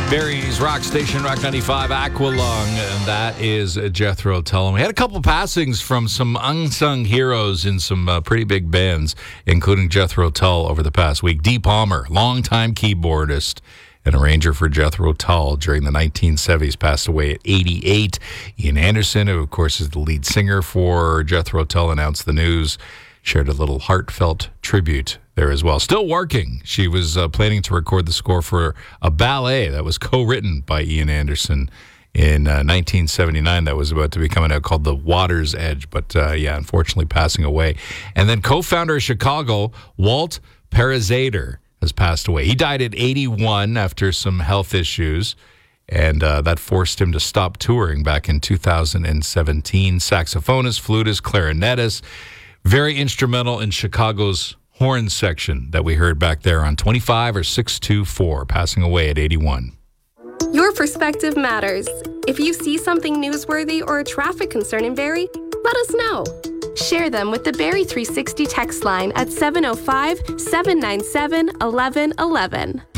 Barry's Rock Station, Rock 95, Aqualung, and that is Jethro Tull. We had a couple passings from some unsung heroes in some pretty big bands, including Jethro Tull over the past week. Dee Palmer, longtime keyboardist and arranger for Jethro Tull during the 1970s, passed away at 88. Ian Anderson, who of course is the lead singer for Jethro Tull, announced the news, shared a little heartfelt tribute there as well. Still working. She was planning to record the score for a ballet that was co-written by Ian Anderson in 1979 that was about to be coming out, called The Water's Edge. But unfortunately passing away. And then co-founder of Chicago, Walt Parazaider, has passed away. He died at 81 after some health issues, and that forced him to stop touring back in 2017. Saxophonist, flutist, clarinetist, very instrumental in Chicago's horn section that we heard back there on 25 or 624, passing away at 81. Your perspective matters. If you see something newsworthy or a traffic concern in Barrie, let us know. Share them with the Barrie 360 text line at 705-797-1111.